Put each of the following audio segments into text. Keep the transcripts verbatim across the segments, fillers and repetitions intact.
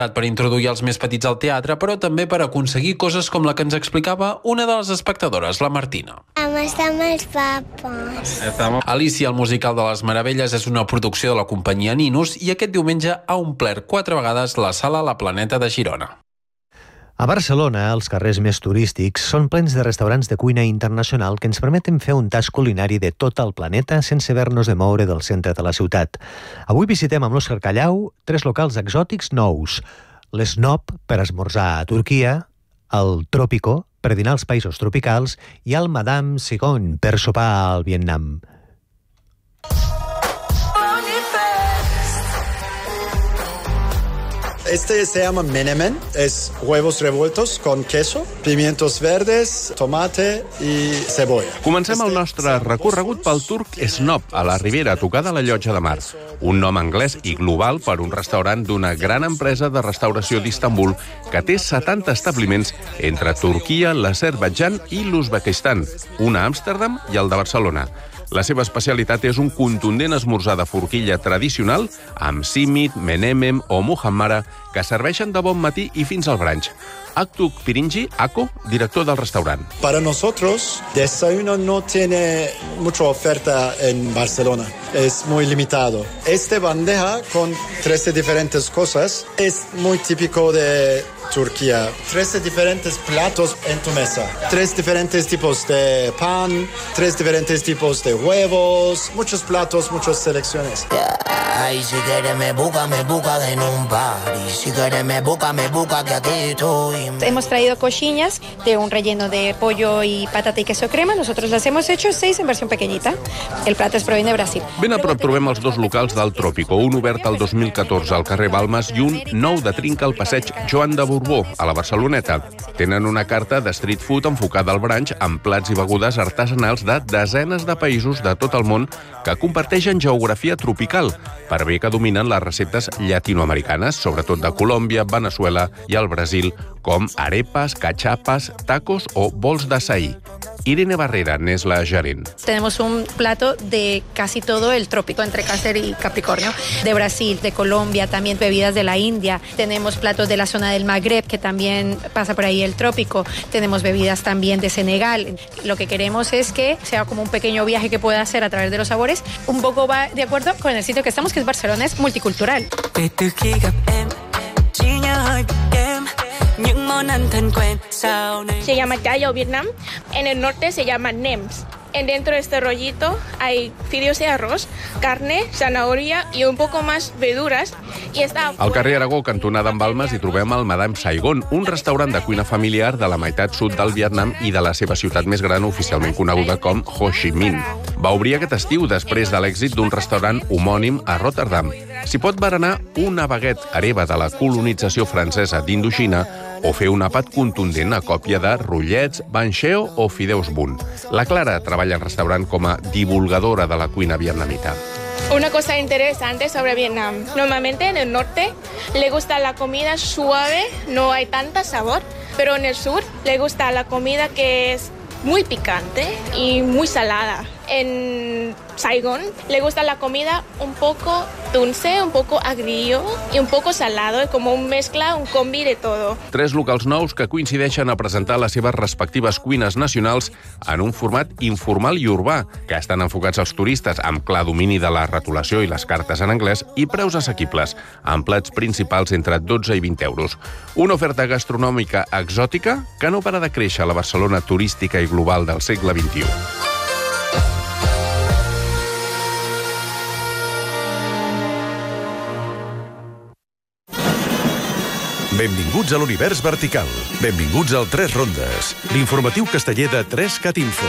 per introduir els més petits al teatre, però també per aconseguir coses com la que ens explicava una de les espectadores, la Martina. Vam estar amb els papes. Alicia, el musical de les Meravelles, és una producció de la companyia Ninus i aquest diumenge ha omplert quatre vegades la sala La Planeta de Girona. A Barcelona, els carrers més turístics són plens de restaurants de cuina internacional que ens permeten fer un tast culinari de tot el planeta sense haver-nos de moure del centre de la ciutat. Avui visitem amb l'Òscar Callau tres locals exòtics nous. L'Snob, per esmorzar a Turquia, el Trópico, per dinar als països tropicals, i el Madame Saigon, per sopar al Vietnam. Este se llama menemen, es huevos revueltos con queso, pimientos verdes, tomate i cebolla. Comencem el nostre recorregut pel turc Snob, a la Ribera, tocada a la Llotja de Mar. Un nom anglès i global per un restaurant d'una gran empresa de restauració d'Istanbul que té setanta establiments entre Turquia, l'Azerbaidjan i l'Uzbekistan, un a Amsterdam i el de Barcelona. La seva especialitat és un contundent esmorzar de forquilla tradicional amb simit, menemem o muhammara que serveixen de bon matí i fins al brunch. Aktuk Pirinci, Ako, director del restaurant. Para nosotros, desayuno no tiene mucha oferta en Barcelona. Es muy limitado. Este bandeja con trece diferentes cosas es muy típico de Turquía. trece diferentes platos en tu mesa. Tres diferentes tipos de pan, tres diferentes tipos de huevos, muchos platos, muchas selecciones. Ay, si quieres me busca, me busca en un party. Si quieres me busca, me busca que aquí estoy. Hemos traído coxinhas de un relleno de pollo y patata y queso crema. Nosotros las hemos hecho seis en versión pequeñita. El plato es proviene de Brasil. Ben a prop trobem els dos locals del Trópico, un obert el dos mil catorze al carrer Balmes i un nou de trinca al passeig Joan de Borbó, a la Barceloneta. Tenen una carta de street food enfocada al brunch amb plats i begudes artesanals de desenes de països de tot el món que comparteixen geografia tropical, per bé que dominen les receptes llatinoamericanes, sobretot de Colòmbia, Veneçuela i el Brasil, com arepas, cachapas, tacos o bols d'açaí. Irene Barrera n'és la gerent. Tenemos un plato de casi todo el trópico, entre Cáncer y Capricornio, de Brasil, de Colombia, también bebidas de la India. Tenemos platos de la zona del Magreb, que también pasa por ahí el trópico. Tenemos bebidas también de Senegal. Lo que queremos es que sea como un pequeño viaje que pueda hacer a través de los sabores. Un poco va de acuerdo con el sitio que estamos, que es Barcelona, es multicultural. Se llama Chayao Vietnam. En el norte se llama Nems. En dentro de este rollito hay fideos de arroz, carne, zanahoria i un poco más verduras. I està... Al carrer Aragó, cantonada amb Balmes, hi trobem el Madame Saigon, un restaurant de cuina familiar de la meitat sud del Vietnam i de la seva ciutat més gran, oficialment coneguda com Ho Chi Minh. Va obrir aquest estiu després de l'èxit d'un restaurant homònim a Rotterdam. S'hi pot berenar una baguette hereva de la colonització francesa d'Indoxina o fer un àpat contundent a còpia de rotllets, banxeo o fideus bun. La Clara treballa al restaurant com a divulgadora de la cuina vietnamita. Una cosa interesante sobre Vietnam. Normalmente en el norte le gusta la comida suave, no hay tanta sabor, pero en el sur le gusta la comida que es muy picante y muy salada. En Saigon le gusta la comida un poco dulce, un poco agrio y un poco salado, como un mezcla, un combi de todo. Tres locals nous que coincideixen a presentar les seves respectives cuines nacionals en un format informal i urbà, que estan enfocats als turistes amb clar domini de la retolació i les cartes en anglès i preus assequibles, amb plats principals entre dotze i vint euros. Una oferta gastronòmica exòtica que no para de créixer a la Barcelona turística i global del segle vint-i-u. Benvinguts a l'univers vertical. Benvinguts al tres rondes, l'informatiu casteller de tres cat info.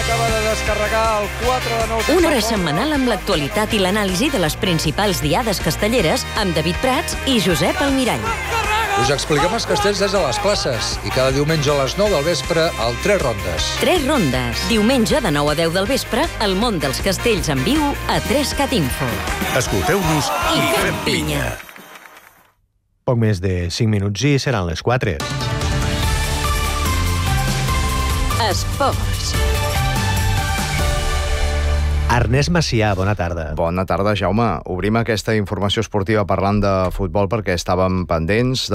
Una hora setmanal amb l'actualitat i l'anàlisi de les principals diades castelleres amb David Prats i Josep Almirall. Us expliquem els castells des de les classes i cada diumenge a les nou del vespre al tres rondes. tres rondes. Diumenge de nou a deu del vespre, el món dels castells en viu a tres cat info. Escolteu-nos i, i fem pinya. Poc més de cinc minuts i seran les quatre. Esports. Ernest Macià, bona tarda. Bona tarda, Jaume. Obrim aquesta informació esportiva parlant de futbol perquè estàvem pendents